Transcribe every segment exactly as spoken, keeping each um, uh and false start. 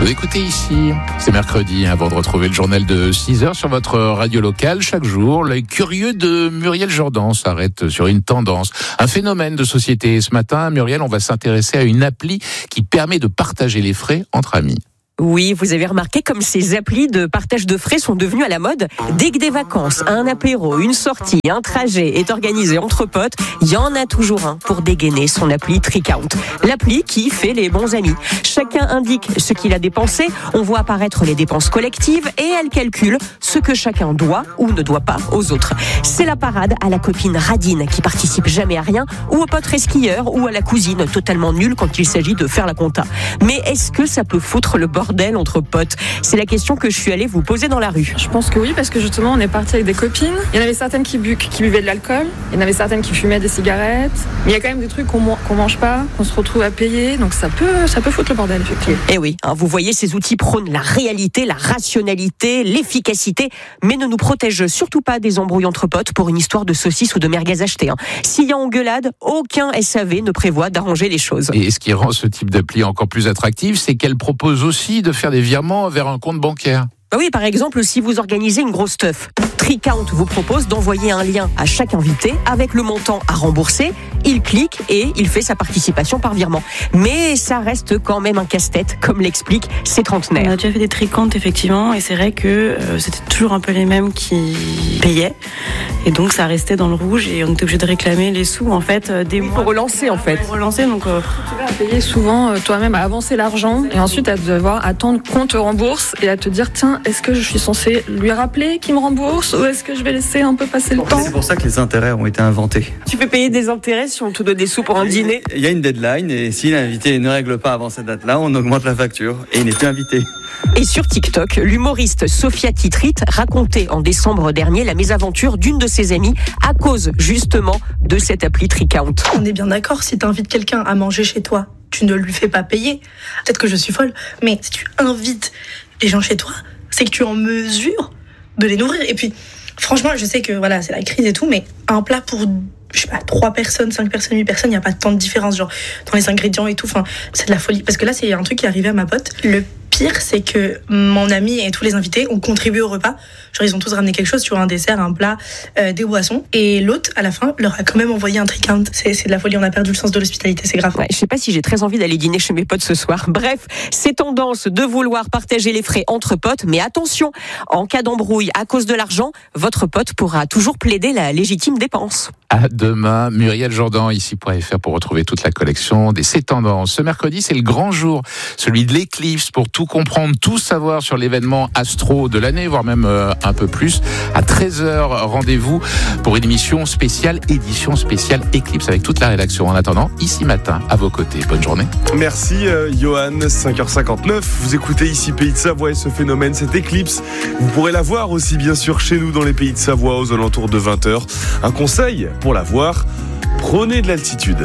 Vous écoutez ici, c'est mercredi, avant de retrouver le journal de six heures sur votre radio locale. Chaque jour, l'œil curieux de Muriel Jourdan s'arrête sur une tendance, un phénomène de société. Ce matin, Muriel, on va s'intéresser à une appli qui permet de partager les frais entre amis. Oui, vous avez remarqué comme ces applis de partage de frais sont devenues à la mode. Dès que des vacances, un apéro, une sortie, un trajet est organisé entre potes, il y en a toujours un pour dégainer son appli Tricount. L'appli qui fait les bons amis. Chacun indique ce qu'il a dépensé, on voit apparaître les dépenses collectives et elle calcule ce que chacun doit ou ne doit pas aux autres. C'est la parade à la copine radine qui participe jamais à rien, ou au pote resquilleur, ou à la cousine totalement nulle quand il s'agit de faire la compta. Mais est-ce que ça peut foutre le bordel entre potes? C'est la question que je suis allée vous poser dans la rue. Je pense que oui, parce que justement on est parti avec des copines. Il y en avait certaines qui, bu- qui buvaient de l'alcool, il y en avait certaines qui fumaient des cigarettes. Mais il y a quand même des trucs qu'on, man- qu'on mange pas, qu'on se retrouve à payer, donc ça peut, ça peut foutre le bordel effectivement. Et oui, hein, vous voyez, ces outils prônent la réalité, la rationalité, l'efficacité, mais ne nous protègent surtout pas des embrouilles entre potes pour une histoire de saucisses ou de merguez achetées. Hein. S'il y a engueulade, aucun S A V ne prévoit d'arranger les choses. Et ce qui rend ce type d'appli encore plus attractif, c'est qu'elle propose aussi de faire des virements vers un compte bancaire. Bah oui, par exemple, si vous organisez une grosse teuf, Tricount vous propose d'envoyer un lien à chaque invité avec le montant à rembourser. Il clique et il fait sa participation par virement. Mais ça reste quand même un casse-tête, comme l'expliquent ces trentenaires. On a déjà fait des Tricount, effectivement, et c'est vrai que euh, c'était toujours un peu les mêmes qui payaient. Et donc, ça restait dans le rouge et on était obligé de réclamer les sous, en fait, euh, des Oui, mois. pour relancer, en fait. Pour relancer, donc... Euh... Tu vas payer souvent euh, toi-même à avancer l'argent et ensuite à devoir attendre qu'on te rembourse et à te dire tiens, est-ce que je suis censé lui rappeler qu'il me rembourse ou est-ce que je vais laisser un peu passer le temps? C'est pour ça que les intérêts ont été inventés. Tu peux payer des intérêts si on te donne des sous pour un dîner? Il y a une deadline et si l'invité ne règle pas avant cette date-là, on augmente la facture et il n'est plus invité. Et sur TikTok, l'humoriste Sophia Titrit racontait en décembre dernier la mésaventure d'une de ses amies à cause justement de cette appli Tricount. On est bien d'accord, si t'invites quelqu'un à manger chez toi, tu ne lui fais pas payer. Peut-être que je suis folle, mais si tu invites les gens chez toi, c'est que tu es en mesure de les nourrir. Et puis, franchement, je sais que voilà, c'est la crise et tout, mais un plat pour, je sais pas, trois personnes, cinq personnes, huit personnes, il n'y a pas tant de différence, genre, dans les ingrédients et tout. Enfin, c'est de la folie. Parce que là, c'est un truc qui est arrivé à ma pote. Le pire, c'est que mon ami et tous les invités ont contribué au repas. Genre, ils ont tous ramené quelque chose, tu vois, un dessert, un plat, euh, des boissons. Et l'autre, à la fin, leur a quand même envoyé un Tricount. C'est, c'est de la folie, on a perdu le sens de l'hospitalité, c'est grave. Ouais, je sais pas si j'ai très envie d'aller dîner chez mes potes ce soir. Bref, c'est tendance de vouloir partager les frais entre potes, mais attention, en cas d'embrouille à cause de l'argent, votre pote pourra toujours plaider la légitime dépense. À demain, Muriel Jourdan, ici point F R pour retrouver toute la collection des C'est Tendances. Ce mercredi, c'est le grand jour, celui de l'éclipse, pour tout comprendre, tout savoir sur l'événement astro de l'année, voire même euh, un peu plus. À treize heures, rendez-vous pour une émission spéciale, édition spéciale éclipse avec toute la rédaction. En attendant, ici matin, à vos côtés. Bonne journée. Merci euh, Johan, cinq heures cinquante-neuf. Vous écoutez ici Pays de Savoie et ce phénomène, cette éclipse. Vous pourrez la voir aussi bien sûr chez nous dans les Pays de Savoie aux alentours de vingt heures. Un conseil pour la voir, prenez de l'altitude.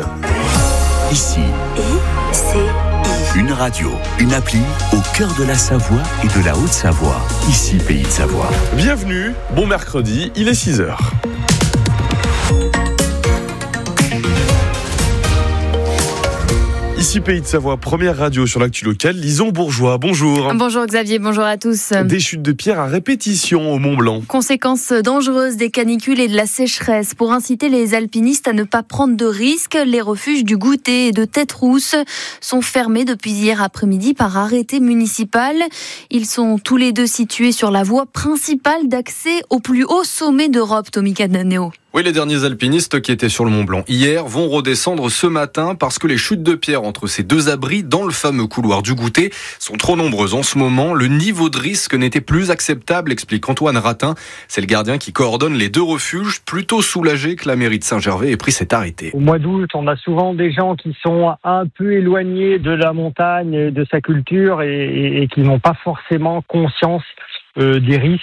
Ici, une radio, une appli au cœur de la Savoie et de la Haute-Savoie. Ici Pays de Savoie. Bienvenue, bon mercredi, il est six heures. Ici Pays de Savoie, première radio sur l'actu locale. Lison Bourgeois, bonjour. Bonjour Xavier, bonjour à tous. Des chutes de pierres à répétition au Mont-Blanc. Conséquences dangereuses des canicules et de la sécheresse. Pour inciter les alpinistes à ne pas prendre de risques, les refuges du Goûter et de Tête-Rousse sont fermés depuis hier après-midi par arrêté municipal. Ils sont tous les deux situés sur la voie principale d'accès au plus haut sommet d'Europe, Tommy Cadaneo. Oui, les derniers alpinistes qui étaient sur le Mont Blanc hier vont redescendre ce matin parce que les chutes de pierre entre ces deux abris dans le fameux couloir du Goûter sont trop nombreuses en ce moment. Le niveau de risque n'était plus acceptable, explique Antoine Ratin. C'est le gardien qui coordonne les deux refuges, plutôt soulagé que la mairie de Saint-Gervais ait pris cet arrêté. Au mois d'août, on a souvent des gens qui sont un peu éloignés de la montagne, de sa culture et, et, et qui n'ont pas forcément conscience euh, des risques.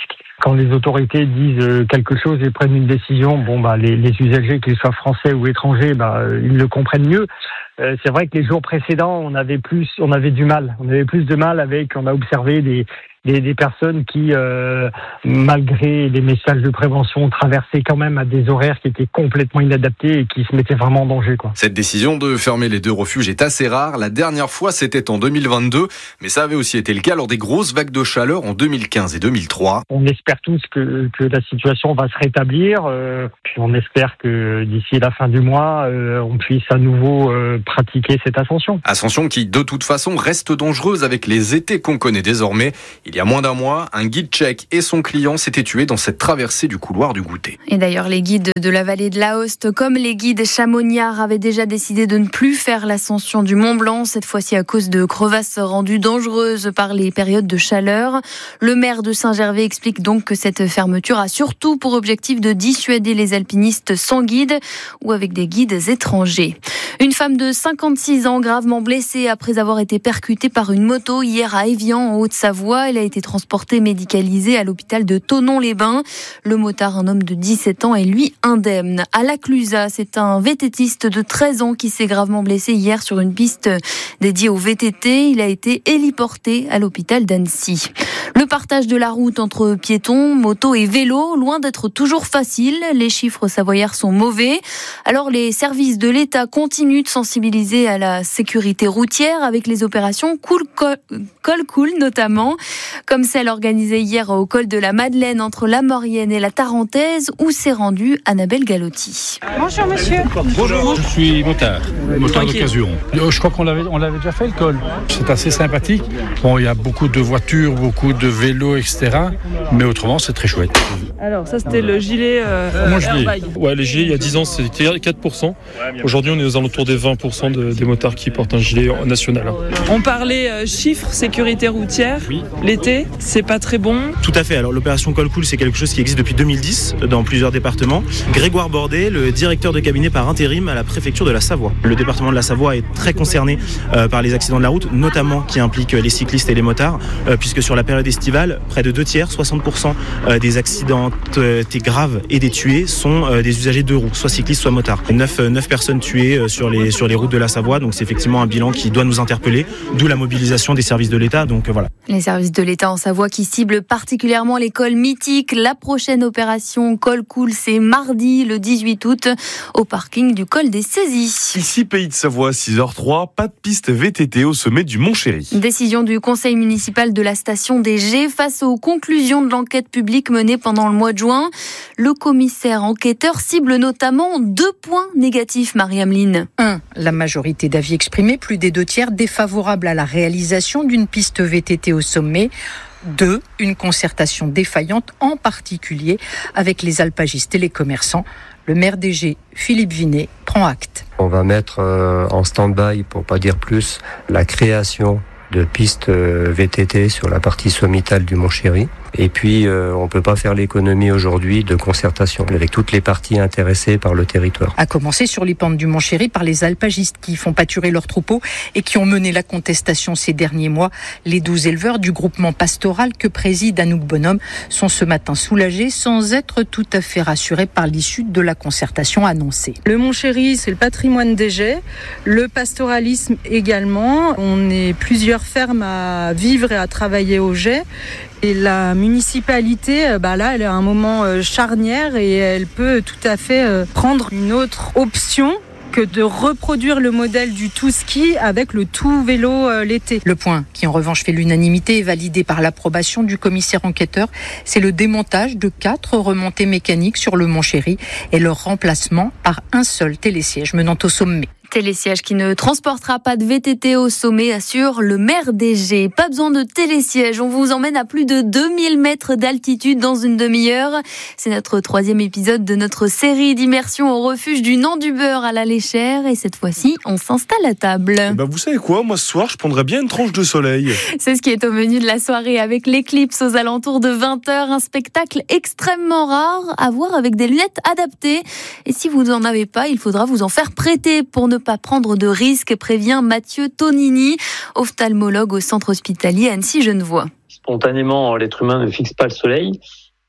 quand les autorités disent quelque chose et prennent une décision, bon bah les, les usagers, qu'ils soient français ou étrangers, bah ils le comprennent mieux. Euh, c'est vrai que les jours précédents, on avait plus, on avait du mal, on avait plus de mal avec, on a observé des Des, des personnes qui, euh, malgré les messages de prévention, traversaient quand même à des horaires qui étaient complètement inadaptés et qui se mettaient vraiment en danger, quoi. Cette décision de fermer les deux refuges est assez rare. La dernière fois, c'était en deux mille vingt-deux, mais ça avait aussi été le cas lors des grosses vagues de chaleur en deux mille quinze et deux mille trois. On espère tous que, que la situation va se rétablir, euh, puis on espère que d'ici la fin du mois, euh, on puisse à nouveau euh, pratiquer cette ascension. Ascension qui, de toute façon, reste dangereuse avec les étés qu'on connaît désormais. Il y a moins d'un mois, un guide tchèque et son client s'étaient tués dans cette traversée du couloir du Goutet. Et d'ailleurs, les guides de la vallée de l'Aoste, comme les guides chamoniards, avaient déjà décidé de ne plus faire l'ascension du Mont Blanc, cette fois-ci à cause de crevasses rendues dangereuses par les périodes de chaleur. Le maire de Saint-Gervais explique donc que cette fermeture a surtout pour objectif de dissuader les alpinistes sans guide ou avec des guides étrangers. Une femme de cinquante-six ans gravement blessée après avoir été percutée par une moto hier à Évian en Haute-Savoie. Elle a été transportée médicalisée à l'hôpital de Thonon-les-Bains. Le motard, un homme de dix-sept ans, est lui indemne. À La Clusaz, c'est un vététiste de treize ans qui s'est gravement blessé hier sur une piste dédiée au V T T. Il a été héliporté à l'hôpital d'Annecy. Le partage de la route entre piétons, motos et vélos, loin d'être toujours facile. Les chiffres savoyards sont mauvais. Alors les services de l'État continuent de sensibiliser à la sécurité routière avec les opérations Cool Col, Col Cool notamment, comme celle organisée hier au col de la Madeleine entre la Maurienne et la Tarentaise où s'est rendue Annabelle Galotti. Bonjour monsieur. Bonjour, je suis motard, motard d'occasion. Je crois qu'on l'avait, on l'avait déjà fait le col. C'est assez sympathique. Bon, il y a beaucoup de voitures, beaucoup de vélos, et cetera. Mais autrement, c'est très chouette. Alors ça c'était le gilet euh, Moi, je airbag. Ouais, les gilets, il y a dix ans, c'était quatre pour cent. Aujourd'hui, on est aux alentours des vingt pour cent de, des motards qui portent un gilet national. On parlait euh, chiffres, sécurité routière. Oui. L'été, c'est pas très bon. Tout à fait. Alors l'opération Col Cool, c'est quelque chose qui existe depuis deux mille dix dans plusieurs départements. Grégoire Bordet, le directeur de cabinet par intérim à la préfecture de la Savoie. Le département de la Savoie est très concerné euh, par les accidents de la route, notamment qui impliquent les cyclistes et les motards, euh, puisque sur la période estivale, près de deux tiers, soixante pour cent euh, des accidentés graves et des tués sont euh, des usagers de roues, soit cyclistes, soit motards. neuf, euh, neuf personnes tuées euh, sur les, sur les routes de la Savoie, donc c'est effectivement un bilan qui doit nous interpeller, d'où la mobilisation des services de l'État. Donc euh, voilà. Les services de l'État en Savoie qui ciblent particulièrement les cols mythiques. La prochaine opération Col Cool, c'est mardi, le dix-huit août, au parking du col des Saisies. Ici, Pays de Savoie, six heures trois, pas de piste V T T au sommet du Mont-Chéry. Décision du conseil municipal de la station des G face aux conclusions de l'enquête publique menée pendant le mois de juin. Le commissaire enquêteur cible notamment deux points négatifs, Marie-Ameline. un. La majorité d'avis exprimés, plus des deux tiers défavorables à la réalisation d'une piste V T T au sommet. deux. Une concertation défaillante, en particulier avec les alpagistes et les commerçants. Le maire des G, Philippe Vinet, prend acte. On va mettre euh, en stand-by, pour pas dire plus, la création de pistes euh, V T T sur la partie sommitale du Mont-Chéry. Et puis, euh, on peut pas faire l'économie aujourd'hui de concertation avec toutes les parties intéressées par le territoire. À commencer sur les pentes du Mont-Chéry par les alpagistes qui font pâturer leurs troupeaux et qui ont mené la contestation ces derniers mois. Les douze éleveurs du groupement pastoral que préside Anouk Bonhomme sont ce matin soulagés sans être tout à fait rassurés par l'issue de la concertation annoncée. Le Mont-Chéry, c'est le patrimoine des G, le pastoralisme également. On est plusieurs fermes à vivre et à travailler au G. Et la municipalité, bah là, elle est à un moment charnière et elle peut tout à fait prendre une autre option que de reproduire le modèle du tout ski avec le tout vélo l'été. Le point qui en revanche fait l'unanimité et validé par l'approbation du commissaire enquêteur, c'est le démontage de quatre remontées mécaniques sur le Mont-Chéry et leur remplacement par un seul télésiège menant au sommet. Télésiège qui ne transportera pas de V T T au sommet, assure le maire des G. Pas besoin de télésiège, on vous emmène à plus de deux mille mètres d'altitude dans une demi-heure. C'est notre troisième épisode de notre série d'immersion au refuge du Nant-du-Beurre à la Léchère. Et cette fois-ci, on s'installe à table. Bah vous savez quoi, moi ce soir, je prendrais bien une tranche de soleil. C'est ce qui est au menu de la soirée avec l'éclipse aux alentours de vingt heures. Un spectacle extrêmement rare à voir avec des lunettes adaptées. Et si vous n'en avez pas, il faudra vous en faire prêter pour ne pas prendre de risques, prévient Mathieu Tonini, ophtalmologue au centre hospitalier Annecy-Genevois. Spontanément, l'être humain ne fixe pas le soleil.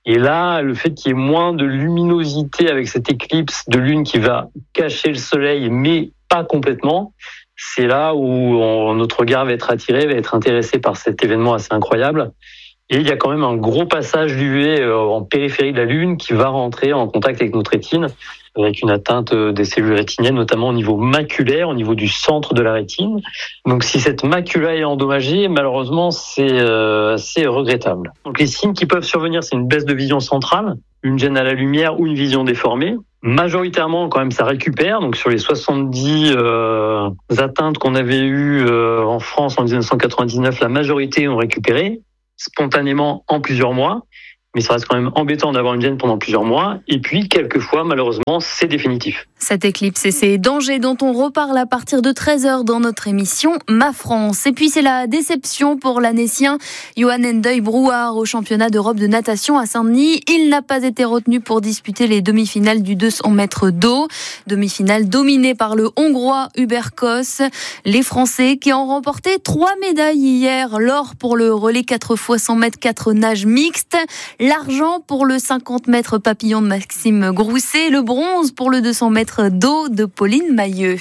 Et là, le fait qu'il y ait moins de luminosité avec cette éclipse de lune qui va cacher le soleil, mais pas complètement, c'est là où on, notre regard va être attiré, va être intéressé par cet événement assez incroyable. Et il y a quand même un gros passage d'U V en périphérie de la Lune qui va rentrer en contact avec notre rétine, avec une atteinte des cellules rétiniennes, notamment au niveau maculaire, au niveau du centre de la rétine. Donc si cette macula est endommagée, malheureusement, c'est euh, assez regrettable. Donc les signes qui peuvent survenir, c'est une baisse de vision centrale, une gêne à la lumière ou une vision déformée. Majoritairement, quand même, ça récupère. Donc sur les soixante-dix euh, atteintes qu'on avait eues euh, en France en dix-neuf cent quatre-vingt-dix-neuf, la majorité ont récupéré spontanément en plusieurs mois, mais ça reste quand même embêtant d'avoir une gêne pendant plusieurs mois, et puis quelquefois malheureusement c'est définitif. Cette éclipse et ses dangers dont on reparle à partir de treize heures dans notre émission Ma France. Et puis c'est la déception pour l'Annécien Johan Endeuil Brouard au championnat d'Europe de natation à Saint-Denis. Il n'a pas été retenu pour disputer les demi-finales du deux cents mètres d'eau. Demi-finale dominée par le Hongrois Hubert Kos. Les Français qui ont remporté trois médailles hier. L'or pour le relais quatre fois cent mètres quatre nages mixtes. L'argent pour le cinquante mètres papillon de Maxime Grousset. Le bronze pour le deux cents mètres d'eau de Pauline Mailleux.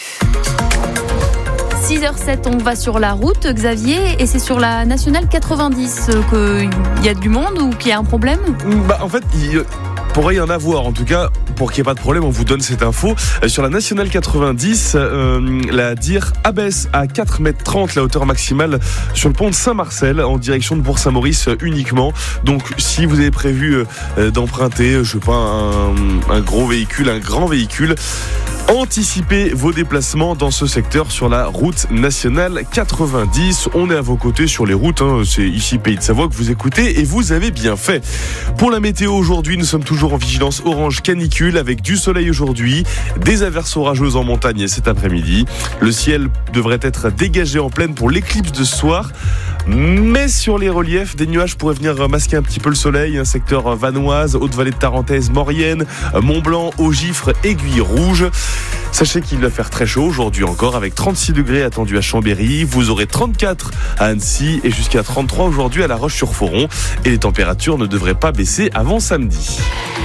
six heures zéro sept, on va sur la route, Xavier, et c'est sur la nationale quatre-vingt-dix qu'il y a du monde ou qu'il y a un problème ? Bah, en fait, il pourrait y en avoir. En tout cas, pour qu'il n'y ait pas de problème, on vous donne cette info. Sur la nationale quatre-vingt-dix, euh, la D I R abaisse à quatre mètres trente la hauteur maximale sur le pont de Saint-Marcel en direction de Bourg-Saint-Maurice uniquement. Donc, si vous avez prévu euh, d'emprunter, je sais pas, un, un gros véhicule, un grand véhicule, anticipez vos déplacements dans ce secteur sur la route nationale quatre-vingt-dix. On est à vos côtés sur les routes, hein. C'est ici Pays de Savoie que vous écoutez et vous avez bien fait. Pour la météo aujourd'hui, nous sommes toujours en vigilance orange canicule avec du soleil aujourd'hui, des averses orageuses en montagne cet après-midi. Le ciel devrait être dégagé en pleine pour l'éclipse de ce soir. Mais sur les reliefs, des nuages pourraient venir masquer un petit peu le soleil. Un secteur vanoise, Haute-Vallée de Tarentaise, Maurienne, Mont-Blanc, Haut-Gifre, Aiguille Rouge. Sachez qu'il va faire très chaud aujourd'hui encore avec trente-six degrés attendus à Chambéry. Vous aurez trente-quatre à Annecy et jusqu'à trente-trois aujourd'hui à La Roche-sur-Foron. Et les températures ne devraient pas baisser avant samedi.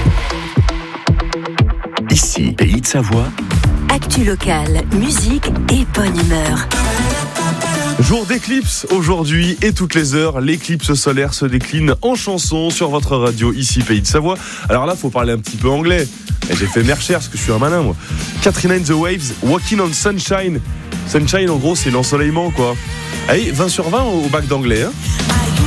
Ici, Pays de Savoie. Actu locale, musique et bonne humeur. Jour d'éclipse aujourd'hui et toutes les heures, l'éclipse solaire se décline en chanson sur votre radio ici Pays de Savoie. Alors là, faut parler un petit peu anglais. Et j'ai fait mes recherches parce que je suis un malin moi. Katrina and the Waves, Walking on Sunshine. Sunshine en gros c'est l'ensoleillement quoi. Allez, vingt sur vingt au bac d'anglais hein.